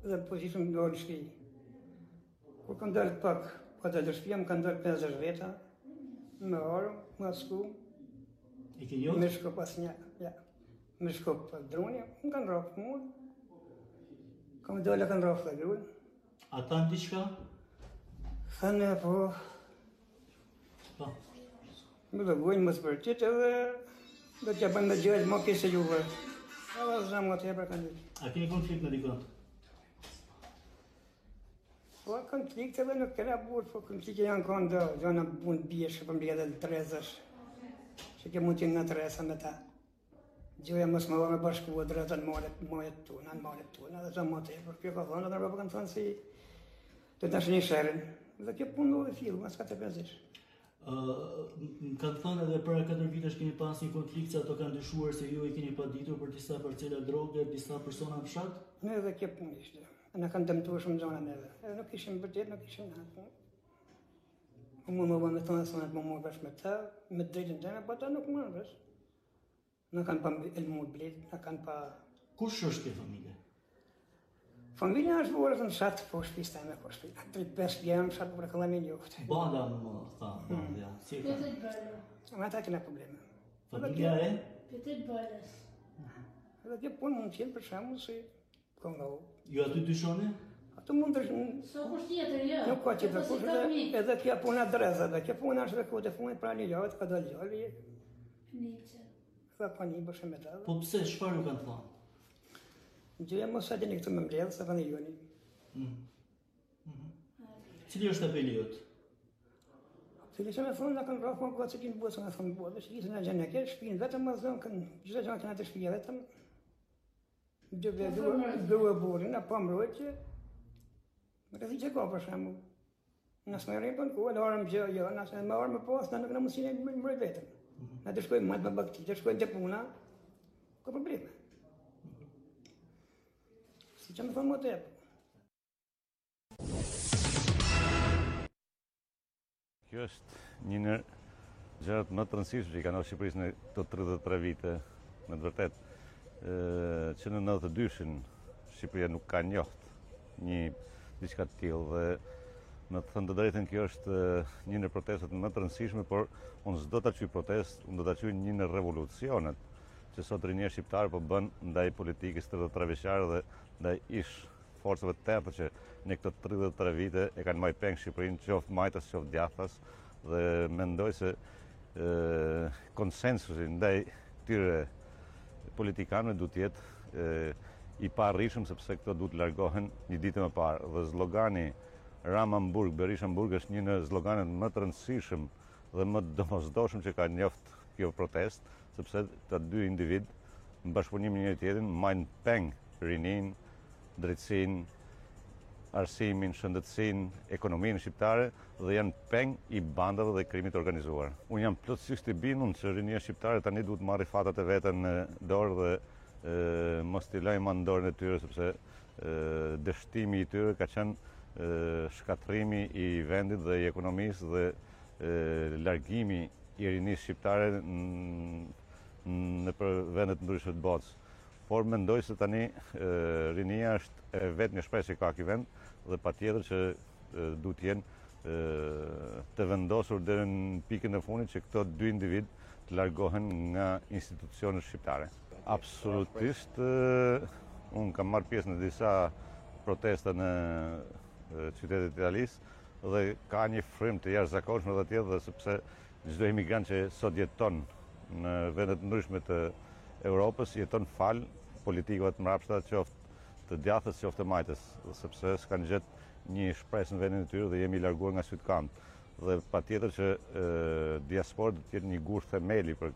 dhe po ishëm në orë në shpi. Kur kanë dalë pak, ka dalë shtëpia, më kanë dalë 50 veta, me orë, me sku, E ke jot? me shko pas një, ja. Me shko pas droni, më kanë rafë mua. Kam dalë kanë rafë të grunë. A tanë diçka? Thanë, po, Po. më dhe gojnë më spërtit edhe do t'ja bënë me gjëjtë më kese juve. Edhe zëmë më tjepër kanë ditë. A keni konflikt me dikon? Po, konflikt edhe nuk kena burë, po konflikte janë kanë do, gjona mund bjesh, për mbjetë dhe trezash, që ke mund t'jenë në tresa me ta. Gjoja mos më me bashkua drejta në malet tuna, edhe zëmë më tjepër. Kjo ka thonë, edhe në kanë thonë si të të një shërin, dhe kjo punë dhe fillu, mas ka të penzish. Më kanë thënë edhe para 4 vitesh keni pas një konflikt, se ato kanë dyshuar se ju i keni paditur për disa parcela droge, disa persona në fshat? Ne edhe kjo punë ishte. Na kanë dëmtuar shumë zona neve. Edhe nuk ishim vërtet, nuk ishim në atë punë. Unë më bënë me thonë se më më vesh me ta, me drejtën tëme, po ta nuk më vesh. Na kanë pa elmu blet, na kanë pa... Kush është kjo familje? Familja është vërë të në shatë, po shpis të me, po shpis. 3-5 vjerë në shatë për këllami njoftë. Banda më tha, bandja. Si e ka? Pjetet bërë. Me ata kena probleme. Familja e? Pjetet bërës. Edhe kjo punë mund t'jenë për shemë si kongohu. Ju aty dyshoni? Ato mund të... So kush tjetër, jo. Nuk ka tjetër kush, edhe kjo puna dreza, dhe kjo puna është dhe kote funit pra një lojët, ka dalë gjolli, Nice. dhe pa një bëshë me ta. Po pse, çfarë ju kanë thënë? Gjëja mos sa dini këtë më mbledhë, se vëndë joni. Cili është apeli jot? Cili që me thonë, në kanë rafë më këtë që kinë buë, se me thonë buë, dhe që gjithë në gjenë në kërë, shpinë vetëm më zonë, kënë gjithë gjanë kënë atë shpija vetëm, dëve burin, a pa mrojt që, më rëthi që ka për shemë, nësë me rrimë për në kuë, në orë më gjë, jo, nësë me orë më pas, në nuk në mësine më mrojt vetëm. Në të shkojmë matë më bakti, të shkojmë të puna, ka probleme. Si që më thonë më të epë. Kjo është një në gjërat më të rëndësishme që i ka në Shqipërisë në këto 33 vite, me të vërtet, që në 92-shin Shqipëria nuk ka njohtë një diçka të tillë dhe në të thënë të drejtën kjo është një në protestat më të rëndësishme, por unë s'do ta quaj protestë, unë do ta quaj një në revolucionet që sot rinjia shqiptare po bën ndaj politikës 33 vjeçare dhe ndaj ish forcave të tërë që në këto 33 vite e kanë marrë peng Shqipërinë, qoftë majtas, qoftë djathtas, dhe mendoj se konsensusi ndaj këtyre politikanëve duhet të jetë i paarritshëm, sepse këto duhet të largohen një ditë më parë. Dhe zlogani Ramamburg, Berishamburg është një në zloganet më të rëndësishëm dhe më domosdoshëm që ka njoft kjo protest, sepse të dy individ në bashkëpunim me njëri tjetrin marrin peng rinin, drejtësinë, arsimin, shëndetësinë, ekonominë shqiptare dhe janë peng i bandave dhe krimit organizuar. Unë jam plotësisht i bindur se rinia shqiptare tani duhet marrë fatat e veta në dorë dhe mos t'i lajmë në dorën e tyre, sepse dështimi i tyre ka qenë shkatrimi i vendit dhe i ekonomisë dhe largimi i rinisë shqiptare në për vendet ndryshme të botës. Por mendoj se tani rinia është e vetë një shpresë që ka ky vend dhe patjetër që duhet jenë të vendosur deri në pikën e fundit që këto dy individ të largohen nga institucionet shqiptare. Absolutisht, unë kam marrë pjesë në disa protesta në qytetet Italisë dhe ka një frymë të jashtëzakonshme dhe tjetër, sepse çdo emigrant që sot jeton në vendet ndryshme të Europës jeton fal politikave të mbrapshta, qoftë të djathtas, qoftë të majtës, sepse s'kan gjetë një shpresë në vendin e tyre dhe jemi larguar nga sytkamp. Dhe patjetër që diaspora do të jetë një gur themeli për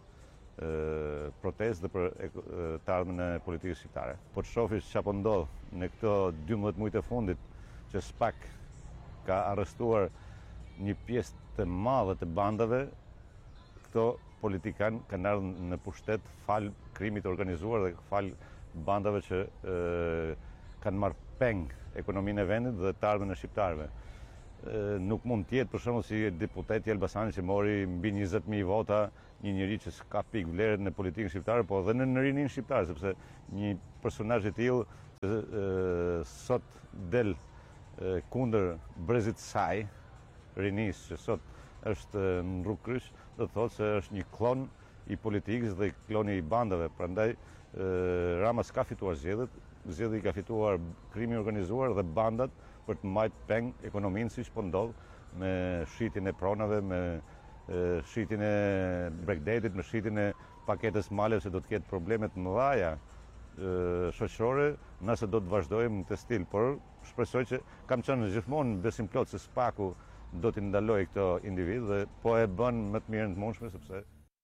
këtë protestë dhe për të ardhmen e politikës shqiptare. Po të shohësh çfarë po ndodh në këto 12 muajt e fundit, që SPAK ka arrestuar një pjesë të madhe të bandave, këto politikan kanë ardhur në pushtet fal krimit organizuar dhe fal bandave që kanë marrë peng ekonominë e vendit dhe të ardhmen e shqiptarëve. Nuk mund të jetë për shembull si deputeti Elbasani që mori mbi 20.000 vota, një njeri që s'ka pikë vlerë në politikën shqiptare, po edhe në rinin shqiptare, sepse një personazh i tillë Sot del kundër brezit saj, rinis që sot është në rrugë kryq, do të thotë se është një klon i politikës dhe kloni i bandave. Prandaj Rama s'ka fituar zgjedhjet, zgjedhjet ka fituar krimi organizuar dhe bandat për të mbajtur peng ekonominë siç po ndodh me shitjen e pronave, me shitjen e breakdatit, me shitjen e paketës maleve se do të ketë probleme të mëdha shoqërore nëse do të vazhdojmë në këtë stil, por shpresoj që kam qenë gjithmonë besim plot se SPAK-u do t'i ndaloj këto individ dhe po e bën më të mirën të mundshme sepse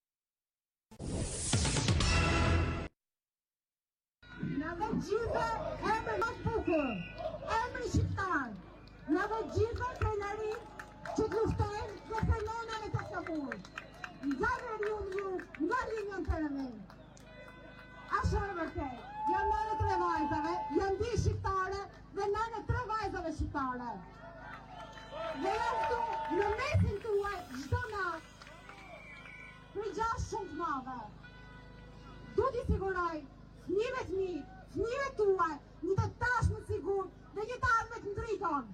Në dhe gjithë emër më të bukur, emër shqiptar, në dhe gjithë krenari që të luftojnë dhe fenomen e të sëpur, nga veriun ju, nga linjën të rëmin. Ashtë e vërtet, janë nëne 3 vajzave, janë 2 shqiptare dhe nëne 3 vajzave shqiptare. Dhe janë këtu në mesin tuaj çdo natë për gjashtë shumë të madhe. Du t'i siguroj fëmijëve të mi, fëmijëve tuaj, një të tashmë të sigur dhe një të ardhme të ndriton.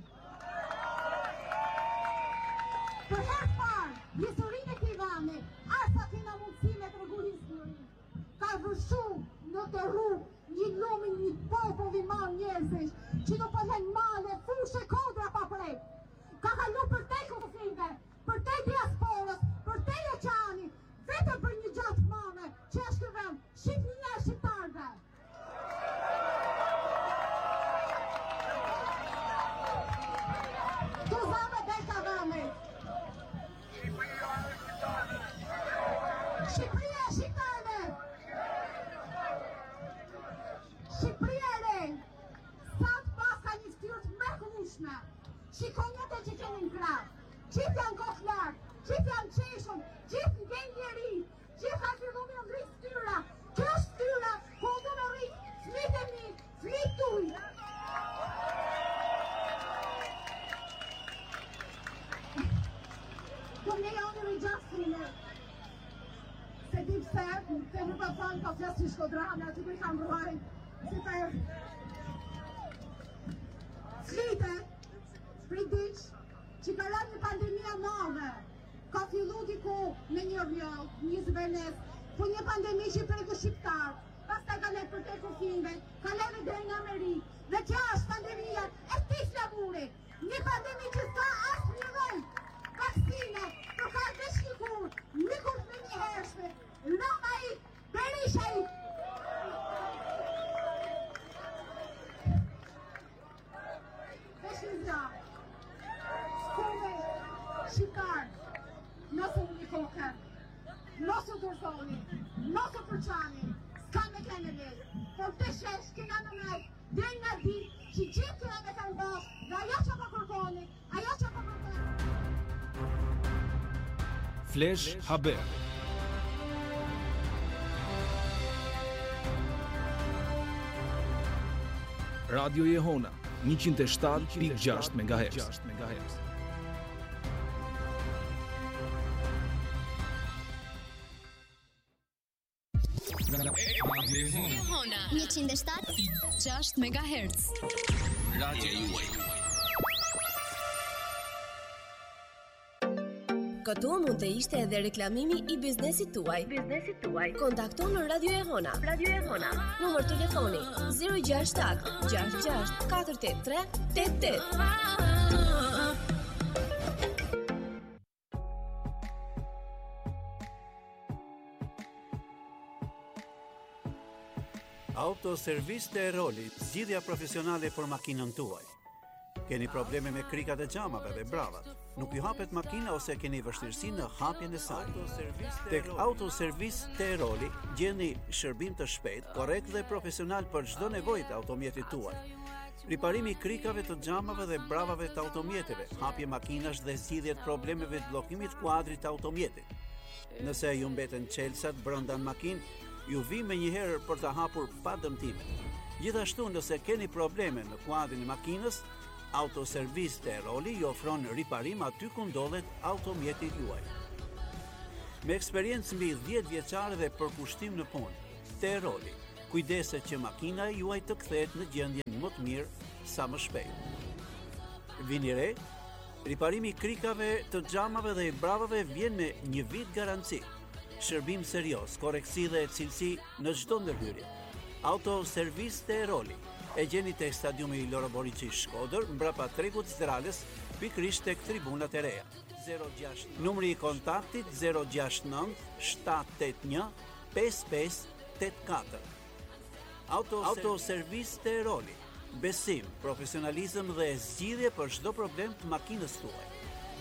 Për herë parë, historinë e këtij vani, asa kena mundësi me tregu historinë. Ka vëshu në të rrugë një lumin një popull i madh njerëzish, që do pëllen male, fushë, kodra pa prek. Ka kalu për te konflikte, për te diasporës, për te oqeani, vetëm për një gjatë madhe që është të vend Shqipënia e shqiptarëve. Tu zame dhe ka vëmit. Shqipëria e shqiptarëve. Shqipëria e re, sa të pas ka një ftyrë të mrekullueshme. Shikoni ato që keni në krah, gjithë janë kokë lartë, gjithë janë qeshëm, gjithë ngen njeri, gjithë ka fillu me ngrit ftyra. Kjo është ftyra ku do në rrit fëmijët e mi, fëmijët tuaj. Do ne janë rigjastime. Se di pse, të nuk pa fanë pa flasë që shkodrame, aty për i kam ruaj, si për flite, pridiq, që ka rënë një pandemia madhe, ka fillu diku me një rjoll, një zvenes, po një pandemi që preku shqiptar, pastaj ka lejtë për te kufinve, ka lejtë dhe në Amerikë, dhe kjo është pandemia e këtij flamurit, një pandemi që s'ka asë një lloj vaksine, për ka dhe shkikur, një kurt me një hershme, Rama i, Berisha i. Shqiptar, nësë një kokë, nësë dërzoni, nësë përqani, s'ka me kene lejë, por të shesh kena në nejtë, dhe nga di që gjithë kena me kanë bashkë, dhe ajo që po kërkoni, ajo që po kërkoni. Flash Haber. Radio Jehona 107.6 MHz. Jehona 107.6 MHz. Radio juaj. Këtu mund të ishte edhe reklamimi i biznesit tuaj. Kontakto në Radio Jehona. Numër telefoni 067 66 483 88. Autoservis të Eroli, zgjidhja profesionale për makinën tuaj. Keni probleme me krikat e xhamave dhe bravat, nuk ju hapet makina ose keni vështirësi në hapjen e saj. Tek Autoservis të Eroli gjeni shërbim të shpejt, korrekt dhe profesional për çdo nevojë të automjetit tuaj. Riparimi i krikave të xhamave dhe bravave të automjeteve, hapje makinash dhe zgjidhje të problemeve të bllokimit kuadrit të automjetit. Nëse ju mbeten çelësat brenda në makinë, ju vi me njëherë për të hapur pa dëmtime. Gjithashtu nëse keni probleme në kuadrin e makinës, Autoservis të Eroli ju ofron riparim aty ku ndodhet automjeti juaj. Me eksperiencë mbi 10 vjeçare dhe përkushtim në punë, të Eroli, Kujdeset që makina juaj të kthehet në gjendjen më të mirë sa më shpejt. Vini re, riparimi i krikave, të xhamave dhe i bravave vjen me 1 vit garanci. Shërbim serioz, koreksi dhe cilësi në çdo ndërhyrje. Autoservis te Roli. E gjeni tek stadiumi Loro Boriçi Shkodër, mbrapa tregut Zdrales, pikërisht tek tribunat e reja. 06 numri i kontaktit 069 781 5584. Autoservis te Roli. Besim, profesionalizëm dhe zgjidhje për çdo problem të makinës tuaj.